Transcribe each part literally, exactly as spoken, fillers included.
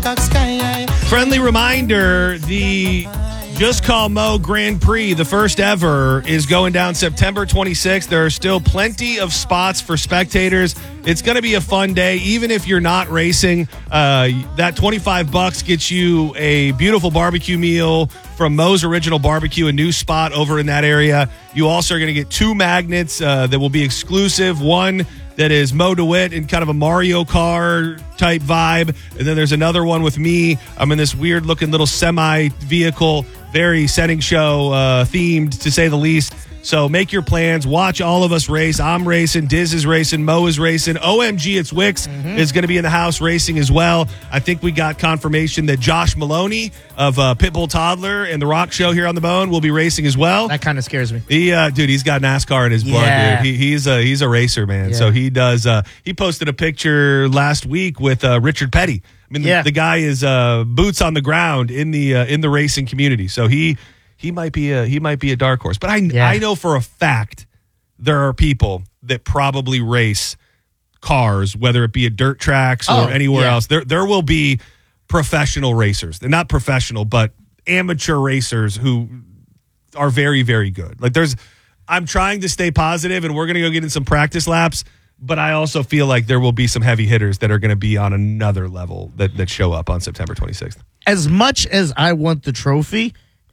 Peacock Sky. Friendly reminder, the Just Call Mo Grand Prix, the first ever, is going down September twenty-sixth. There are still plenty of spots for spectators. It's going to be a fun day, even if you're not racing. Uh, that twenty-five bucks gets you a beautiful barbecue meal from Mo's Original Barbecue, a new spot over in that area. You also are going to get two magnets uh, that will be exclusive. One that is Mo DeWitt in kind of a Mario Kart type vibe. And then there's another one with me. I'm in this weird looking little semi vehicle, very setting show uh, themed to say the least. So make your plans. Watch all of us race. I'm racing. Diz is racing. Mo is racing. O M G, it's Wix mm-hmm. is going to be in the house racing as well. I think we got confirmation that Josh Maloney of uh, Pitbull Toddler and The Rock Show here on the Bone will be racing as well. That kind of scares me. He, uh, dude, he's got NASCAR in his blood, yeah. dude. He, he's a he's a racer, man. Yeah. So he does. Uh, he posted a picture last week with uh, Richard Petty. I mean, yeah. the, the guy is uh, boots on the ground in the uh, in the racing community. So he. He might be a he might be a dark horse, but I yeah. I know for a fact there are people that probably race cars, whether it be at dirt tracks or oh, anywhere yeah. else. There there will be professional racers. They're not professional, but amateur racers who are very very good. Like there's, I'm trying to stay positive, and we're gonna go get in some practice laps. But I also feel like there will be some heavy hitters that are going to be on another level that that show up on September twenty-sixth. As much as I want the trophy,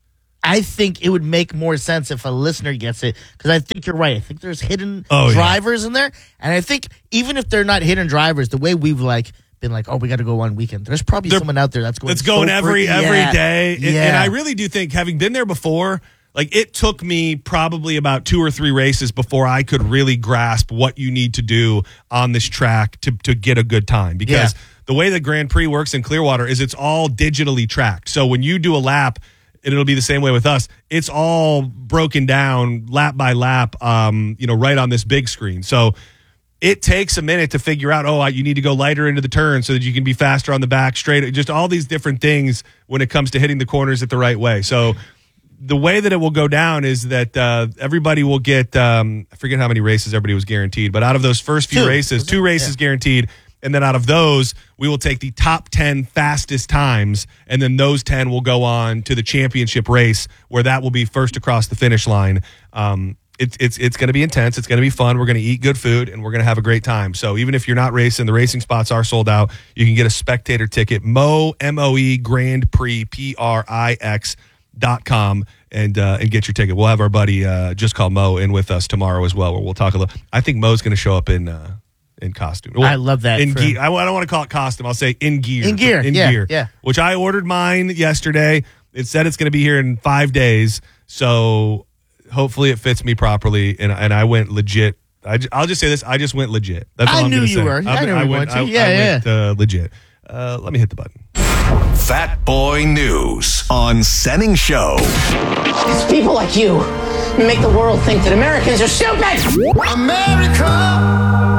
I think it would make more sense if a listener gets it, because I think you're right. I think there's hidden oh, drivers yeah. in there, and I think even if they're not hidden drivers, the way we've like been like, oh, we got to go one weekend, there's probably they're, someone out there that's going. That's going so every free. every yeah. day, and, yeah. and I really do think, having been there before, like it took me probably about two or three races before I could really grasp what you need to do on this track to to get a good time, because yeah. the way the Grand Prix works in Clearwater is it's all digitally tracked. So when you do a lap, and it'll be the same way with us, it's all broken down lap by lap, um, you know, right on this big screen. So it takes a minute to figure out, oh, you need to go lighter into the turn so that you can be faster on the back straight. Just all these different things when it comes to hitting the corners at the right way. So the way that it will go down is that uh, everybody will get, um, I forget how many races everybody was guaranteed, but out of those first few two. races, two races yeah. guaranteed. And then out of those, we will take the top ten fastest times, and then those ten will go on to the championship race, where that will be first across the finish line. Um, it, it's it's going to be intense. It's going to be fun. We're going to eat good food, and we're going to have a great time. So even if you're not racing, the racing spots are sold out. You can get a spectator ticket, Mo, M O E, Grand Prix, P R I X dot com, and uh, and get your ticket. We'll have our buddy uh, Just Call Mo in with us tomorrow as well, where we'll talk a little. I think Mo's going to show up in uh, in costume. Well, I love that. In gear. I, I don't want to call it costume. I'll say in gear. In gear. In yeah, gear. Yeah. Which I ordered mine yesterday. It said it's going to be here in five days. So hopefully it fits me properly. And and I went legit. I, will just say this. I just went legit. That's all I I'm knew gonna you say. were. I, I knew I you went, went to. I, Yeah, I yeah. went uh, legit. Uh, let me hit the button. Fat Boy News on Senning Show. It's people like you who make the world think that Americans are stupid. America.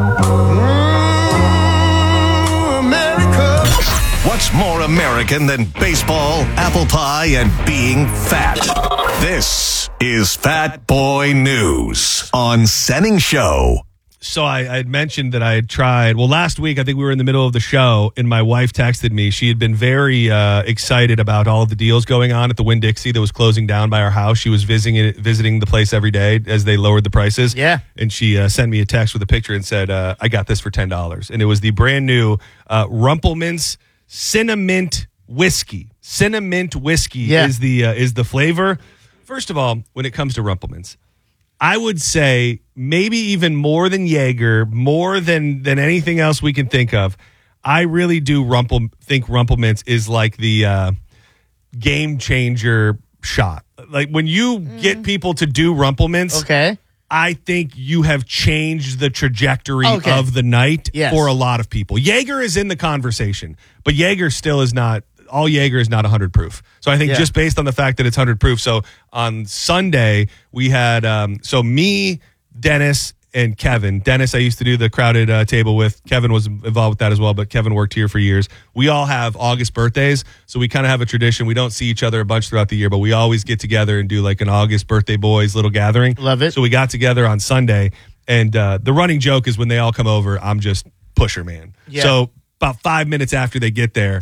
What's more American than baseball, apple pie, and being fat? This is Fat Boy News on Senning Show. So I, I had mentioned that I had tried, well, last week, I think we were in the middle of the show, and my wife texted me. She had been very uh, excited about all of the deals going on at the Winn-Dixie that was closing down by our house. She was visiting it, visiting the place every day as they lowered the prices. Yeah. And she uh, sent me a text with a picture and said, uh, I got this for ten dollars. And it was the brand new uh, Rumplemint's Cinnamint Whiskey. Cinnamint Whiskey yeah. is the uh, is the flavor. First of all, when it comes to Rumplemint's, I would say maybe even more than Jaeger, more than than anything else we can think of. I really do Rumpel think Rumplemint's is like the uh, game changer shot. Like when you mm. get people to do Rumplemint's, okay, I think you have changed the trajectory okay. of the night yes. for a lot of people. Jaeger is in the conversation, but Jaeger still is not. All Jaeger is not one hundred proof. So I think yeah. just based on the fact that it's one hundred proof. So on Sunday, we had, um, so me, Dennis, and Kevin. Dennis, I used to do the crowded uh, table with. Kevin was involved with that as well, but Kevin worked here for years. We all have August birthdays, so we kind of have a tradition. We don't see each other a bunch throughout the year, but we always get together and do like an August birthday boys little gathering. Love it. So we got together on Sunday, and uh, the running joke is when they all come over, I'm just pusher man. Yeah. So about five minutes after they get there,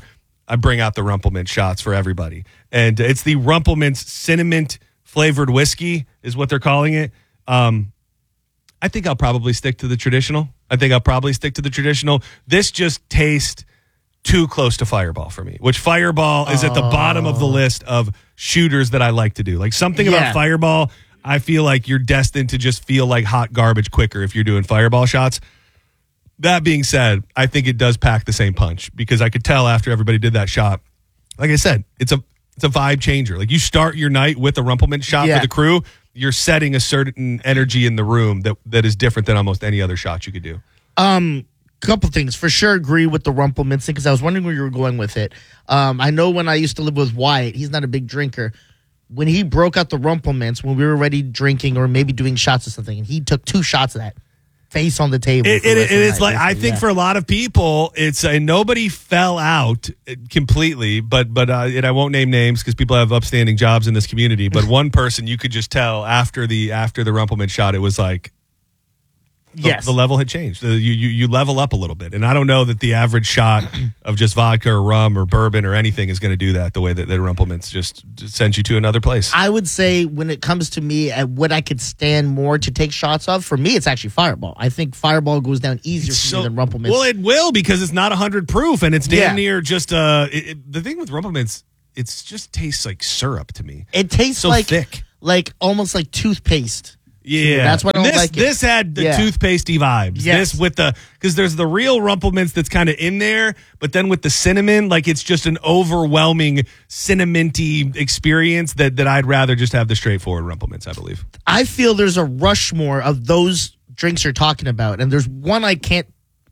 I bring out the Rumplemint shots for everybody. And it's the Rumplemint's cinnamon flavored whiskey is what they're calling it. Um, I think I'll probably stick to the traditional. I think I'll probably stick to the traditional. This just tastes too close to Fireball for me, which Fireball is at the bottom of the list of shooters that I like to do. Like something Yeah. about Fireball, I feel like you're destined to just feel like hot garbage quicker if you're doing Fireball shots. That being said, I think it does pack the same punch because I could tell after everybody did that shot. Like I said, it's a it's a vibe changer. Like you start your night with a Rumplemint shot Yeah. for the crew, you're setting a certain energy in the room that, that is different than almost any other shot you could do. Um, couple things. For sure agree with the Rumplemint thing because I was wondering where you were going with it. Um, I know when I used to live with Wyatt, he's not a big drinker. When he broke out the Rumplemints when we were already drinking or maybe doing shots or something, and he took two shots of that. Face on the table. It, for the it, rest it of the is night, like I basically, think yeah. for a lot of people, it's uh, nobody fell out completely, but but uh, and I won't name names because people have upstanding jobs in this community. But one person you could just tell after the after the Rumplemint shot, it was like the, Yes. the level had changed. The, you, you you level up a little bit, and I don't know that the average shot of just vodka or rum or bourbon or anything is going to do that the way that the Rumplemints just, just sends you to another place. I would say when it comes to me at what I could stand more to take shots of, for me, it's actually Fireball. I think Fireball goes down easier for me than Rumplemints. Well, it will because it's not one hundred proof, and it's damn Yeah. near just uh. It, it, the thing with Rumplemints, it just tastes like syrup to me. It tastes so like thick. like almost like toothpaste. Yeah, That's why I don't this, like it. This had the Yeah. toothpastey vibes. Yes. This with the because there's the real Rumplemints that's kind of in there, but then with the cinnamon, like it's just an overwhelming cinnamonty experience that that I'd rather just have the straightforward Rumplemints. I believe. I feel there's a Rushmore of those drinks you're talking about, and there's one I can't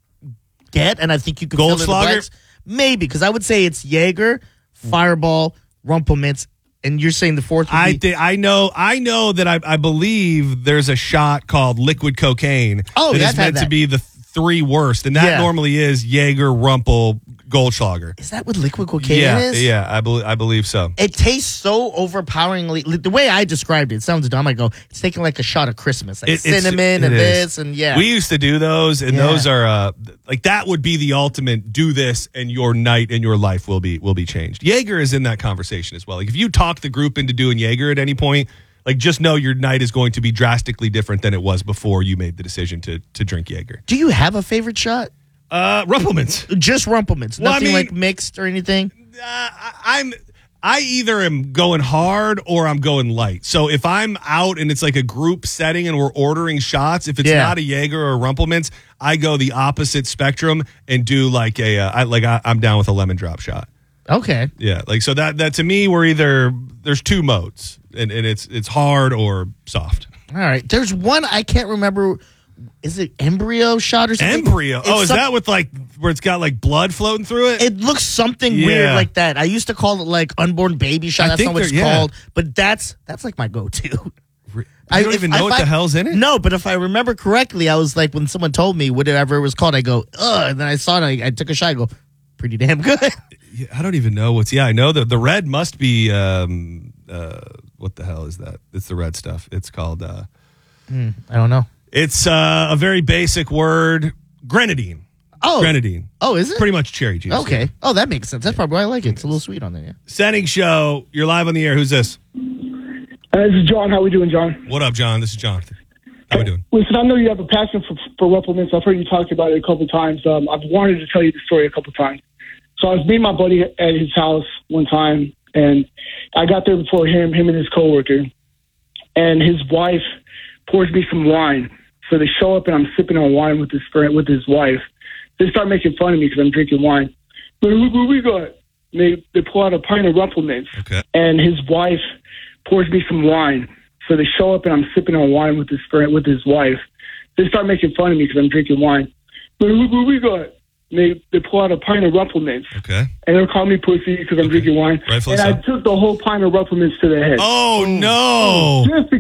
get, and I think you could fill in the Goldschlager? blanks. Maybe because I would say it's Jaeger, Fireball, Rumplemints, and you're saying the fourth would I be th- I know I know that I, I believe there's a shot called liquid cocaine. Oh, that yeah, is I've had meant to that. be the th- three worst, and that Yeah. normally is Jaeger, Rumpel, Goldschlager. Is that what liquid cocaine Yeah, is? yeah, I believe I believe so. It tastes so overpoweringly. The way I described it, it sounds dumb. I go, it's taking like a shot of Christmas, like It- it's- cinnamon it and is. this, and yeah. We used to do those, and Yeah. those are uh, like that would be the ultimate. Do this, and your night and your life will be will be changed. Jaeger is in that conversation as well. Like if you talk the group into doing Jaeger at any point, like just know your night is going to be drastically different than it was before you made the decision to to drink Jaeger. Do you have a favorite shot? Uh, Rumplemints. Just Rumplemints, Well, I nothing mean- like mixed or anything. Uh, I, I'm. I either am going hard or I'm going light. So if I'm out and it's like a group setting and we're ordering shots, if it's Yeah. not a Jaeger or a Rumplemints, I go the opposite spectrum and do like a uh, I, like I, I'm down with a lemon drop shot. Okay. Yeah, like so that that to me we're either there's two modes and, and it's it's hard or soft. All right. There's one I can't remember. Is it embryo shot or something? Embryo. It's Oh, is some- that with like where it's got like blood floating through it? It looks something Yeah. weird like that. I used to call it like unborn baby shot. I That's think not what it's they're- yeah. called. But that's that's like my go-to. You I don't if- even know if what I- the hell's in it? No, but if I remember correctly, I was like, when someone told me whatever it was called, I go, ugh. And then I saw it, I, I took a shot, I go, pretty damn good. Yeah, I don't even know what's. Yeah, I know the the red must be. Um, uh, what the hell is that? It's the red stuff. It's called. Uh, I don't know. it's uh, a very basic word. Grenadine. Oh. Grenadine. Oh, is it? Pretty much cherry juice. Okay. Oh, that makes sense. That's probably why I like it. It's a little sweet on there, yeah. Setting show. You're live on the air. Who's this? Uh, this is John. How we doing, John? What up, John? This is Jonathan. How we doing? Listen, I know you have a passion for, for Rumplemints. I've heard you talk about it a couple times. Um, I've wanted to tell you the story a couple times. So I was meeting my buddy at his house one time, and I got there before him, him and his coworker, and his wife pours me some wine. So they show up, and I'm sipping on wine with his friend, with his wife. They start making fun of me because I'm drinking wine. But look what we got. And they they pull out a pint of Rumplemints, Okay. and his wife pours me some wine. So they show up, and I'm sipping on wine with his friend, with his wife. They start making fun of me because I'm drinking wine. But look what we got. And they they pull out a pint of Rumplemints, Okay. and they'll call me pussy because I'm drinking wine. Rightfully and so. I took the whole pint of Rumplemints to the head. Oh no! Just because,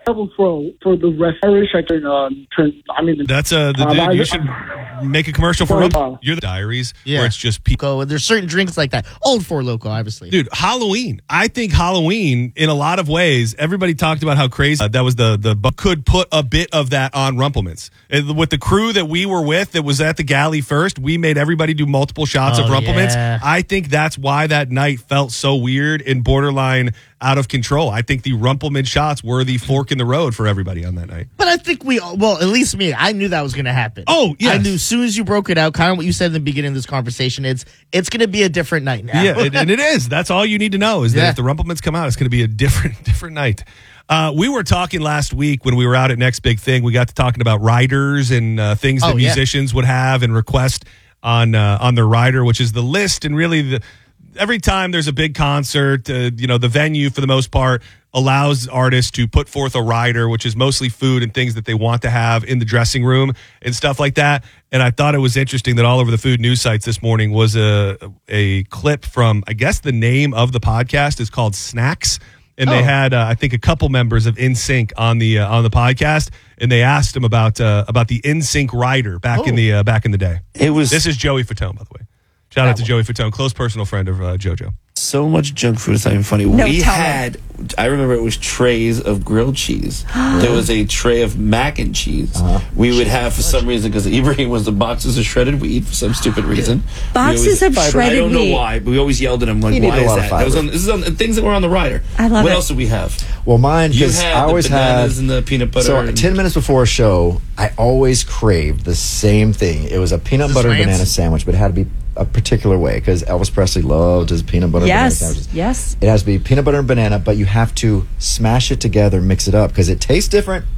travel for for the rest. I wish I could um, turn. I mean, that's a. The, um, dude, I, you should make a commercial for Uh, You're the Diaries, Yeah. where it's just people. Go. There's certain drinks like that. Old Four Loko, obviously. Dude, Halloween. I think Halloween, in a lot of ways, everybody talked about how crazy uh, that was. The the but could put a bit of that on Rumpleman's. And with the crew that we were with, that was at the galley first, we made everybody do multiple shots Oh, of Rumpleman's. yeah. I think that's why that night felt so weird and borderline out of control. I think the Rumpleman shots were the fork in the road for everybody on that night. But I think we, well, at least me, I knew that was going to happen. Oh, yes. I knew as soon as you broke it out, kind of what you said in the beginning of this conversation, it's it's going to be a different night now. Yeah, and, and it is. That's all you need to know is that Yeah. if the Rumplemans come out, it's going to be a different different night. Uh, we were talking last week when we were out at Next Big Thing. We got to talking about riders and uh, things that Oh, yeah. musicians would have and request on uh, on their rider, which is the list. And really, the every time there's a big concert, uh, you know, the venue for the most part allows artists to put forth a rider, which is mostly food and things that they want to have in the dressing room and stuff like that. And I thought it was interesting that all over the food news sites this morning was a a clip from, I guess the name of the podcast is called Snacks. And they Oh. had, uh, I think, a couple members of N Sync on the uh, on the podcast, and they asked them about uh, about the N Sync rider back in Oh. the uh, back in the day. It was This is Joey Fatone, by the way. Shout out to Joey Fatone, close personal friend of uh, JoJo. so much junk food. It's not even funny. No, we tell me. had, I remember it was trays of grilled cheese. There was a tray of mac and cheese. Uh-huh. We would have, for some reason, because Ibrahim was the boxes of shredded wheat for some stupid reason. We Boxes of I shredded don't know wheat. why, but we always yelled at him, like, You need why a is lot of that? That was fiber. on, this is on things that were on the rider. I love what it. else did we have? Well, mine, You because had I the always had. bananas and the peanut butter. So and- ten minutes before a show, I always craved the same thing. It was a peanut The butter slants? banana sandwich, but it had to be a particular way because Elvis Presley loved his peanut butter banana Yes. sandwiches. Yes. It has to be peanut butter and banana, but you have to smash it together, mix it up because it tastes different,